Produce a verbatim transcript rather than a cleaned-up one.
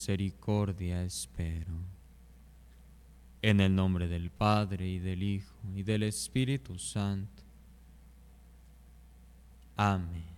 misericordia espero. En el nombre del Padre, y del Hijo, y del Espíritu Santo. Amén.